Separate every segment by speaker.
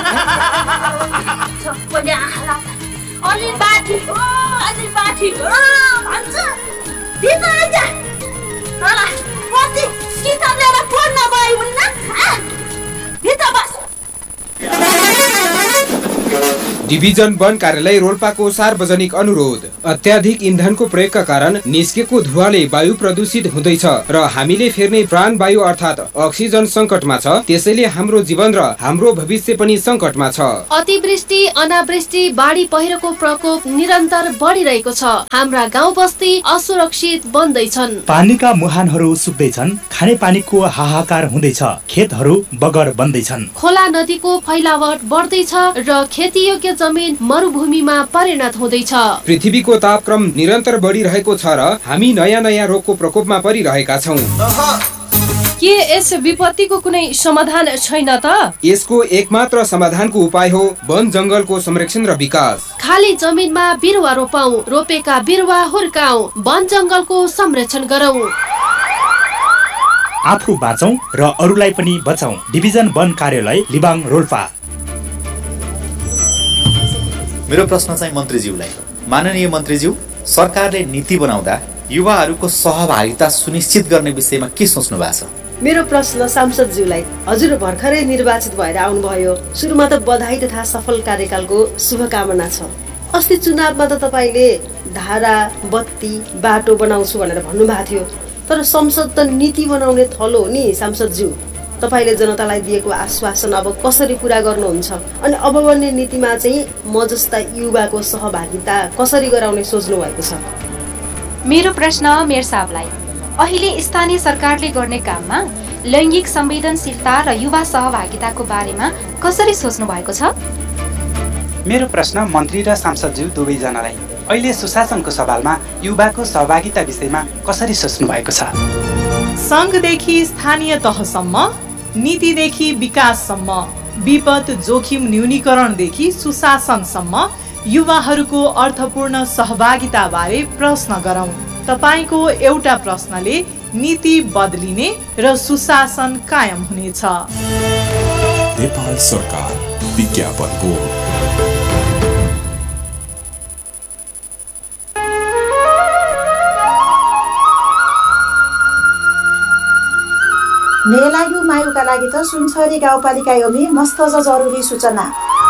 Speaker 1: सबैले आँखा लाग्छ अलि बाठी भन्छ भित्र आइज ल पछि किताब लिएर पढ्न गयो हुन्न भित्र बस।
Speaker 2: डिभिजन वन कार्यालय रोल्पाको सार्वजनिक अनुरोध। अत्याधिक इन्धनको प्रयोगका कारण निस्केको धुवाले वायु प्रदूषित हुँदैछ र हामीले फेर्ने प्राणवायु अर्थात् अक्सिजन संकटमा छ। त्यसैले हाम्रो जीवन र हाम्रो भविष्य पनि संकटमा छ।
Speaker 3: अतिवृष्टि, अनावृष्टि, बाढी पहिरोको प्रकोप निरन्तर बढिरहेको छ। हाम्रा गाउँ बस्ती असुरक्षित बन्दैछन्।
Speaker 4: पानीका मुहानहरू सुक्दैछन्, खाने पानीको हाहाकार हुँदैछ, खेतहरू बगर बन्दैछन्।
Speaker 3: खोला नदीको फैलावट बढ्दैछ र खेतीयोग्य जमिन मरुभूमिमा परिणत हुँदैछ।
Speaker 2: पृथ्वीको तापक्रम निरन्तर बढिरहेको छ र हामी नयाँ नयाँ रोगको प्रकोपमा परिरहेका छौँ।
Speaker 5: के यस विपत्तिको कुनै समाधान छैन त?
Speaker 2: यसको एकमात्र समाधानको उपाय हो वन जंगलको संरक्षण र विकास।
Speaker 3: खाली जमिनमा बिरुवा रोपौं, रोपेका बिरुवा हुर्काऊ, वन जंगलको संरक्षण गरौं।
Speaker 4: आफू बाँचौं र अरूलाई पनि बचाऊ। डिभिजन वन कार्यालय लिबाङ रोल्पा।
Speaker 6: मेरो प्रश्न चाहिँ मन्त्रीज्यूलाई। माननीय मन्त्रीज्यू, सरकारले नीति बनाउँदा युवाहरूको सहभागिता सुनिश्चित गर्ने विषयमा के सोच्नु भएको छ?
Speaker 7: मेरो प्रश्न सांसदज्यूलाई। हजुर भर्खरै निर्वाचित भएर आउनुभयो। सुरुमा त बधाई तथा सफल कार्यकालको शुभकामना छ। अस्ति चुनावमा त तपाईले धारा, बत्ती, बाटो बनाउँछु भनेर भन्नुभएको थियो। तर संसद त नीति बनाउने थलो हो नि सांसदज्यू। तपाईले जनतालाई दिएको आश्वासन अब कसरी पूरा गर्नुहुन्छ? अनि अब बन्ने नीतिमा चाहिँ म जस्ता युवाको सहभागिता कसरी गराउने सोच्नु भएको छ?
Speaker 8: मेरो प्रश्न मेयर साहबलाई। अहिले स्थानीय सरकारले गर्ने काममा लैङ्गिक संवेदनशीलता र युवा सहभागिताको बारेमा कसरी सोच्नु भएको छ?
Speaker 9: मेरो प्रश्न मन्त्री र सांसदज्यू दुवैजनालाई। अहिले सुशासनको सवालमा युवाको सहभागिता विषयमा कसरी सोच्नु भएको छ?
Speaker 10: संघदेखि स्थानीय तहसम्म, नीतिदेखि विकाससम्म, विपद जोखिम न्यूनीकरणदेखि सुशासनसम्म युवाहरूको अर्थपूर्ण सहभागिता बारे प्रश्न गरौं। तपाईको एउटा प्रश्नले नीति बदलिने र सुशासन कायम हुनेछ।
Speaker 11: नेपाल सरकार विज्ञापन बोर्ड।
Speaker 12: मेलायु मायुका लागि त सुनसरी गाउँपालिका योमी मस्त जरुरी सूचना।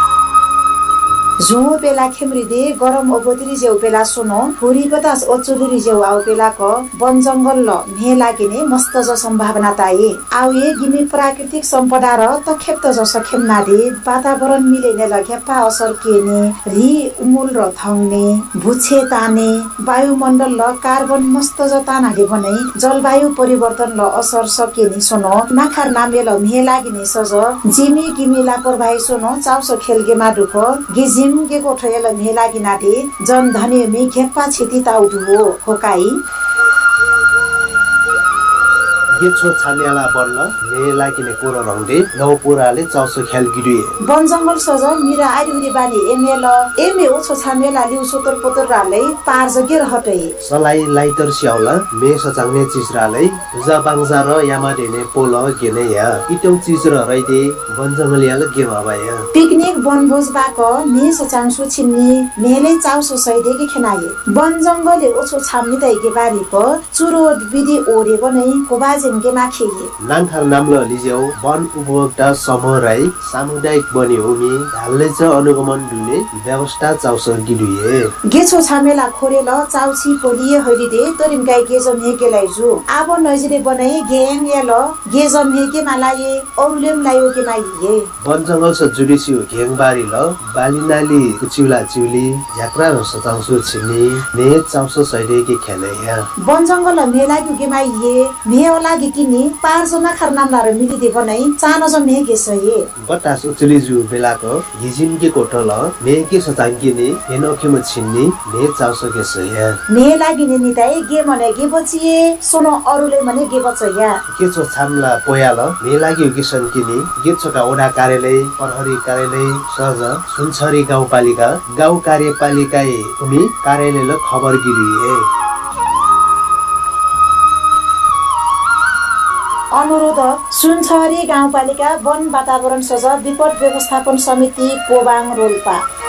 Speaker 12: झुँ पेला खेमरिदे गरम ओबोतिरी जेउ पेला सुनो हुरी बतास ओचुदुरी जेउ आउ पेला क वन जंगल ल मे लागिने मस्त ज सम्भावना ताए आउए गिमी प्राकृतिक सम्पदा र तखेप्त ज सखेमना दे वातावरण मिलेने लग्यापा असर केने रि उमुल र थंगने भुछे ताने वायुमण्डल ल कार्बन मस्त ज तानाले बनै जलवायु परिवर्तन ल असर सकेने सुनो नाखार नामे ल मे लागिने सज जिमी गिमी लापरवाही सुनो चाउस खेलगेमा दुख गिजी के कोठयल मेला गिनाटे जन धने मे घेप्पा छिति ताउदु होकाई
Speaker 13: गेछो छान्याला बन्न मेला किने कोरो रंगदे नौ पुराले चाउसो ख्याल गिडुए
Speaker 12: वन जंगल सज मिरा आइरुरी बानी एमे ओछो छामेला लिउ सोतर पोतर रालै पार जगे रहटै
Speaker 13: सलाई लाइटर स्याउला मे सचाउने चिसरालै जाबाङजा र यामाडेने पोल गेने या इटौ चिज र रैदे वन जंगल याल गे बाबाया
Speaker 12: पिकनिक बनभोज बाक मे सचाङसु छिन्नी मेले चाउसो सैदे के खेनाये वन जंगलले ओछो छाम्नी दैगे बारी प चुरो विधि ओरे बनै कोबाज
Speaker 13: नाङखार नाम्लो लिजेउ वन उपभोक्ता समूह राई सामुदायिक बनी हुमी ढाल्ले च अनुगमन दुने व्यवस्था चाउस गिडुए
Speaker 12: गेछो छामेला खोरेल चाउसी पोलिए हरिदे तरिम गाई गेजम हेकेलाई जु आब नजिरे बनाए गेङ याल गेजम हेके मालाये औरलेम लायो के माइए
Speaker 13: वन जंगल स जुडिसिउ घेङबारी ल बालिनाली कुचिउला चिउली झ्याक्रा र सचाउसु छिनी ने चाउस सैदे के खेलैया
Speaker 12: वन जंगल मेला के माइए मेला किनी पार जना खरनामला र मिलिदे बनाई चानो ज मेगे सहे
Speaker 13: बटास उचली जु बेलाको हिजिम के कोठल मेगे सचाङकिने हेनोखेम छिन्नी ने चाउसके सहे
Speaker 12: ने लागिने निताई गे मने गे बचिए सोनो अरुले मने गे बचया
Speaker 13: के छ छामला पोयाल ने लागि के सन्किने गे छोटा ओडा कार्यालय प्रहरी कार्यालय सहज सुनसरी गाउँपालिका गाउँ कार्यपालिका उनी कार्यालय ल खबर गिरिए
Speaker 12: अनुरोध सुनछरी गाउँपालिका वन वातावरण सह विपद व्यवस्थापन समिति पोबाङ रोल्पा।